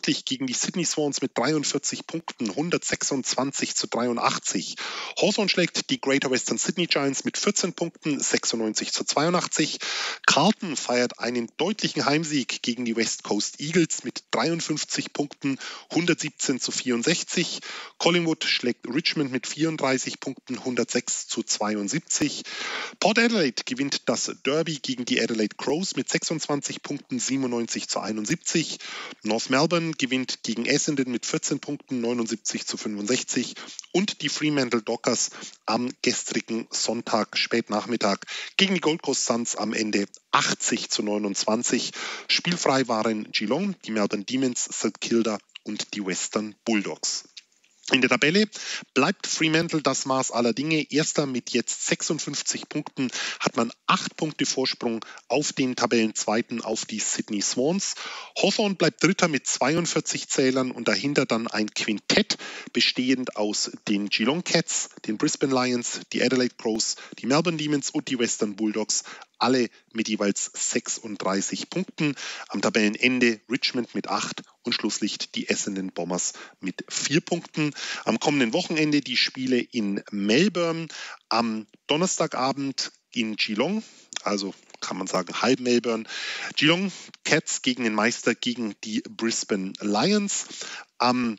deutlich gegen die Sydney Swans mit 43 Punkten, 126-83. Hawthorn schlägt die Greater Western Sydney Giants mit 14 Punkten, 96-82. Carlton feiert einen deutlichen Heimsieg gegen die West Coast Eagles mit 53 Punkten, 117-64. Collingwood schlägt Richmond mit 34 Punkten, 106-72. Port Adelaide gewinnt das Derby gegen die Adelaide Crows mit 26 Punkten, 97-71. North Melbourne gewinnt gegen Essendon mit 14 Punkten, 79-65. Und die Fremantle Dockers am gestrigen Sonntag, Spätnachmittag, gegen die Gold Coast Suns am Ende 80-29. Spielfrei waren Geelong, die Melbourne Demons, St Kilda und die Western Bulldogs. In der Tabelle bleibt Fremantle das Maß aller Dinge. Erster mit jetzt 56 Punkten hat man 8 Punkte Vorsprung auf den Tabellenzweiten, auf die Sydney Swans. Hawthorn bleibt Dritter mit 42 Zählern und dahinter dann ein Quintett bestehend aus den Geelong Cats, den Brisbane Lions, die Adelaide Crows, die Melbourne Demons und die Western Bulldogs. Alle mit jeweils 36 Punkten. Am Tabellenende Richmond mit 8 und Schlusslicht die Essendon Bombers mit 4 Punkten. Am kommenden Wochenende die Spiele in Melbourne, am Donnerstagabend in Geelong, also kann man sagen halb Melbourne. Geelong Cats gegen den Meister, gegen die Brisbane Lions. Am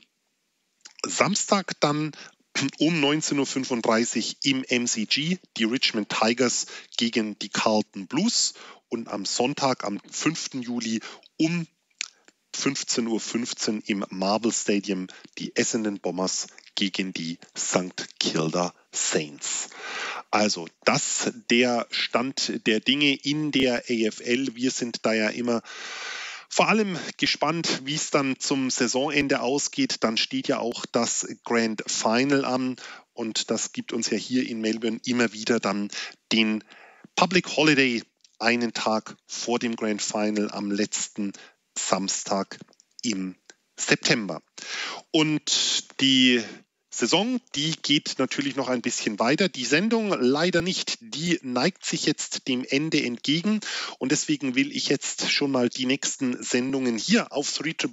Samstag dann um 19.35 Uhr im MCG die Richmond Tigers gegen die Carlton Blues und am Sonntag, am 5. Juli um 15.15 Uhr im Marvel Stadium die Essendon Bombers gegen die St Kilda Saints. Also das der Stand der Dinge in der AFL. Wir sind da ja immer vor allem gespannt, wie es dann zum Saisonende ausgeht. Dann steht ja auch das Grand Final an und das gibt uns ja hier in Melbourne immer wieder dann den Public Holiday einen Tag vor dem Grand Final am letzten Samstag im September. Und die Saison, die geht natürlich noch ein bisschen weiter. Die Sendung leider nicht, die neigt sich jetzt dem Ende entgegen und deswegen will ich jetzt schon mal die nächsten Sendungen hier auf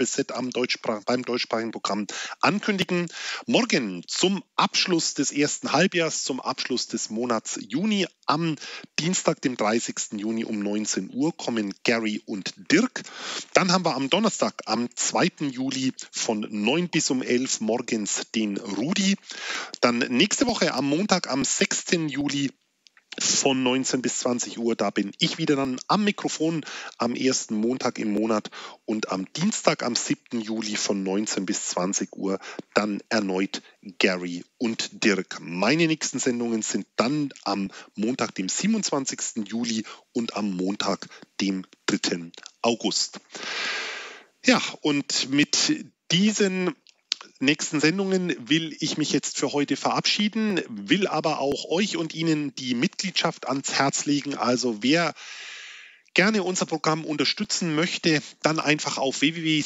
3ZZZ beim deutschsprachigen Programm ankündigen. Morgen zum Abschluss des ersten Halbjahres, zum Abschluss des Monats Juni, am Dienstag, dem 30. Juni um 19 Uhr kommen Gary und Dirk. Dann haben wir am Donnerstag, am 2. Juli von 9 bis um 11 morgens den Rudi. Dann nächste Woche am Montag, am 6. Juli von 19 bis 20 Uhr, da bin ich wieder dann am Mikrofon am ersten Montag im Monat und am Dienstag, am 7. Juli von 19 bis 20 Uhr dann erneut Gary und Dirk. Meine nächsten Sendungen sind dann am Montag, dem 27. Juli und am Montag, dem 3. August. Ja, und mit diesen nächsten Sendungen will ich mich jetzt für heute verabschieden, will aber auch euch und Ihnen die Mitgliedschaft ans Herz legen. Also wer gerne unser Programm unterstützen möchte, dann einfach auf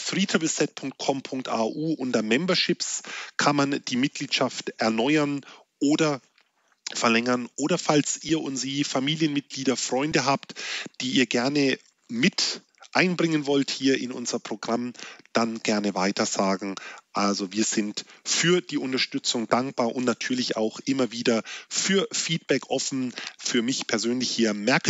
www.3ZZ.com.au unter Memberships kann man die Mitgliedschaft erneuern oder verlängern. Oder falls ihr und Sie Familienmitglieder, Freunde habt, die ihr gerne mit einbringen wollt hier in unser Programm, dann gerne weitersagen. Also wir sind für die Unterstützung dankbar und natürlich auch immer wieder für Feedback offen. Für mich persönlich hier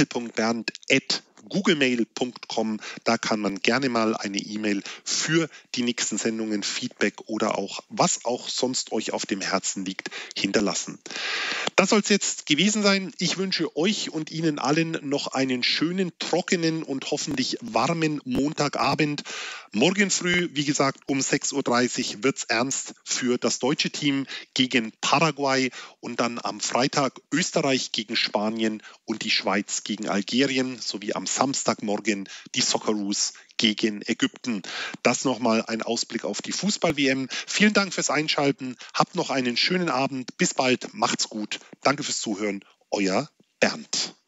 merkel.bernd@googlemail.com. Da kann man gerne mal eine E-Mail für die nächsten Sendungen, Feedback oder auch was auch sonst euch auf dem Herzen liegt, hinterlassen. Das soll es jetzt gewesen sein. Ich wünsche euch und Ihnen allen noch einen schönen, trockenen und hoffentlich warmen Montagabend. Morgen früh, wie gesagt, um 6.30 Uhr wird es ernst für das deutsche Team gegen Paraguay und dann am Freitag Österreich gegen Spanien und die Schweiz gegen Algerien sowie am Samstagmorgen die Socceroos gegen Ägypten. Das nochmal ein Ausblick auf die Fußball-WM. Vielen Dank fürs Einschalten. Habt noch einen schönen Abend. Bis bald. Macht's gut. Danke fürs Zuhören. Euer Bernd.